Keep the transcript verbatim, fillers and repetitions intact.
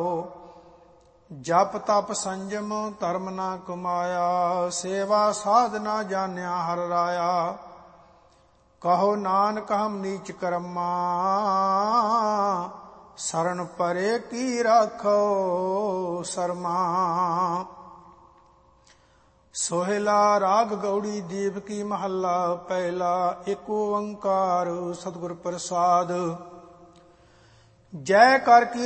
ਰਹਾਓ। ਜਪ ਤਪ ਸੰਜਮ ਧਰਮ ਨਾ ਕਮਾਇਆ, ਸੇਵਾ ਸਾਧ ਨਾ ਜਾਣਿਆ ਹਰ ਰਾਇਆ। ਕਹੋ ਨਾਨਕ ਹਮ ਨੀਚ ਕਰਮਾ, ਸਰਣ ਪਰੇ ਕੀ ਰਾਖੋ ਸਰਮਾ। ਸੋਹਿਲਾ ਰਾਗ ਗੌੜੀ ਦੇਵਕੀ ਮਹੱਲਾ ਪਹਿਲਾ। ਏਕ ਓੰਕਾਰ ਸਤਿਗੁਰ ਪ੍ਰਸਾਦ। ਜੈ ਕਰ ਕੀ